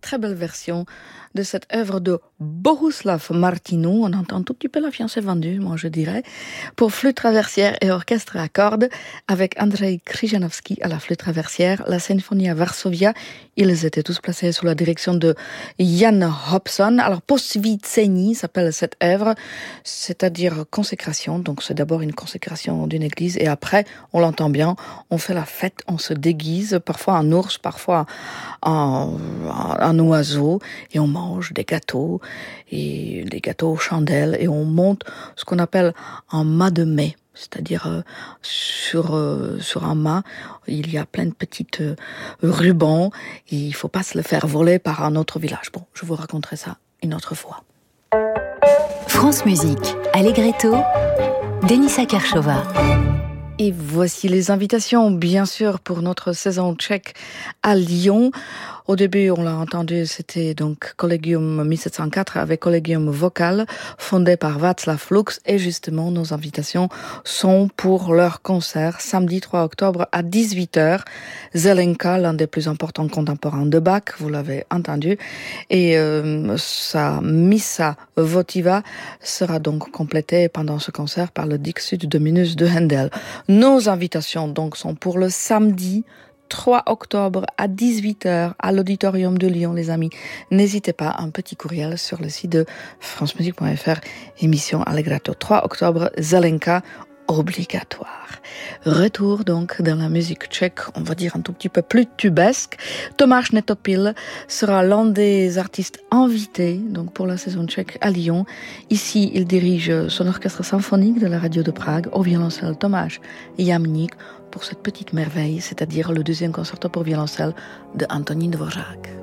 très belle version de cette œuvre de Bohuslav Martinou. On entend un tout petit peu la fiancée vendue, moi je dirais, pour flûte traversière et orchestre à cordes, avec Andrei Krzyżanowski à la flûte traversière, la Sinfonia Varsovia. Ils étaient tous placés sous la direction de Jan Hobson. Alors, Posvícení s'appelle cette œuvre, c'est-à-dire consécration. Donc, c'est d'abord une consécration d'une église et après, on l'entend bien, on fait la fête, on se déguise, parfois en ours, parfois en oiseau, et on mange des gâteaux, et des gâteaux aux chandelles, et on monte ce qu'on appelle un mât de mai. C'est-à-dire sur un mât, il y a plein de petites rubans, et il faut pas se le faire voler par un autre village. Bon, je vous raconterai ça une autre fois. France Musique, Allegretto, Denisa Kershova. Et voici les invitations, bien sûr, pour notre saison tchèque à Lyon. Au début, on l'a entendu, c'était donc Collegium 1704 avec Collegium Vocal, fondé par Václav Lux. Et justement, nos invitations sont pour leur concert samedi 3 octobre à 18h. Zelenka, l'un des plus importants contemporains de Bach, vous l'avez entendu. Et sa Missa Votiva sera donc complétée pendant ce concert par le Dixit Dominus de Handel. Nos invitations donc sont pour le samedi 3 octobre à 18h à l'Auditorium de Lyon, les amis. N'hésitez pas, un petit courriel sur le site de francemusique.fr, émission Allegretto. 3 octobre, Zelenka, obligatoire. Retour donc dans la musique tchèque, on va dire un tout petit peu plus tubesque. Tomáš Netopil sera l'un des artistes invités donc pour la saison tchèque à Lyon. Ici, il dirige son orchestre symphonique de la radio de Prague, au violoncelle Tomáš Jamník, pour cette petite merveille, c'est-à-dire le deuxième concerto pour violoncelle de Antonín Dvořák.